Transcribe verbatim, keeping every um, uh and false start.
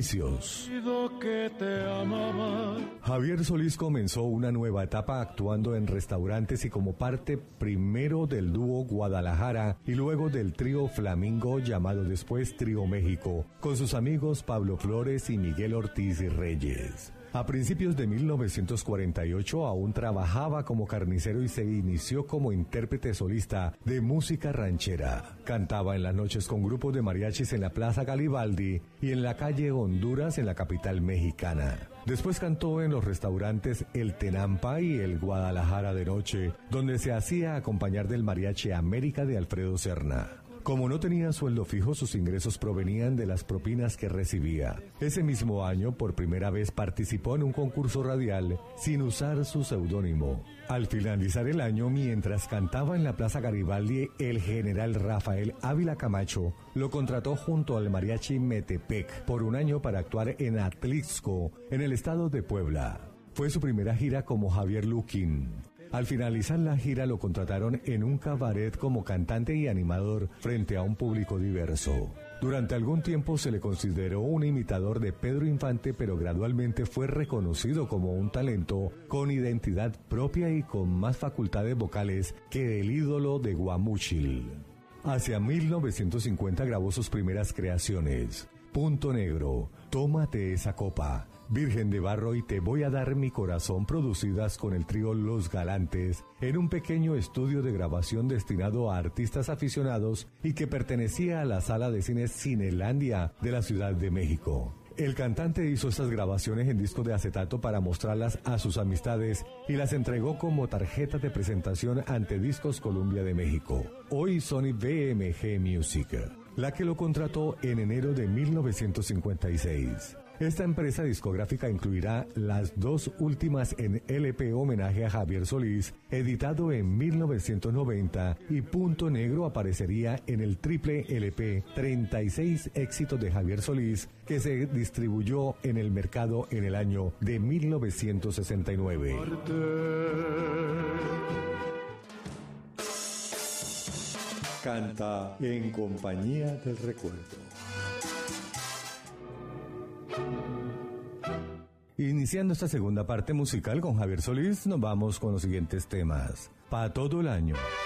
Inicios. Que te amaba. Javier Solís comenzó una nueva etapa actuando en restaurantes y como parte primero del dúo Guadalajara y luego del trío Flamingo llamado después Trío México, con sus amigos Pablo Flores y Miguel Ortiz Reyes. A principios de mil novecientos cuarenta y ocho aún trabajaba como carnicero y se inició como intérprete solista de música ranchera. Cantaba en las noches con grupos de mariachis en la Plaza Garibaldi y en la calle Honduras en la capital mexicana. Después cantó en los restaurantes El Tenampa y el Guadalajara de Noche, donde se hacía acompañar del mariachi América de Alfredo Serna. Como no tenía sueldo fijo, sus ingresos provenían de las propinas que recibía. Ese mismo año, por primera vez, participó en un concurso radial sin usar su seudónimo. Al finalizar el año, mientras cantaba en la Plaza Garibaldi, el general Rafael Ávila Camacho lo contrató junto al mariachi Metepec por un año para actuar en Atlixco, en el estado de Puebla. Fue su primera gira como Javier Luquín. Al finalizar la gira lo contrataron en un cabaret como cantante y animador frente a un público diverso. Durante algún tiempo se le consideró un imitador de Pedro Infante, pero gradualmente fue reconocido como un talento con identidad propia y con más facultades vocales que el ídolo de Guamúchil. Hacia mil novecientos cincuenta grabó sus primeras creaciones: Punto Negro, Tómate esa copa, Virgen de Barro y Te voy a dar mi corazón, producidas con el trío Los Galantes en un pequeño estudio de grabación destinado a artistas aficionados y que pertenecía a la sala de cine Cinelandia de la Ciudad de México. El cantante hizo estas grabaciones en disco de acetato para mostrarlas a sus amistades y las entregó como tarjeta de presentación ante Discos Columbia de México, hoy Sony B M G Music, la que lo contrató en enero de mil novecientos cincuenta y seis. Esta empresa discográfica incluirá las dos últimas en L P homenaje a Javier Solís, editado en mil novecientos noventa, y Punto Negro aparecería en el triple L P treinta y seis éxitos de Javier Solís, que se distribuyó en el mercado en el año de mil novecientos sesenta y nueve. Canta en compañía del recuerdo. Iniciando esta segunda parte musical con Javier Solís, nos vamos con los siguientes temas. Pa' todo el año.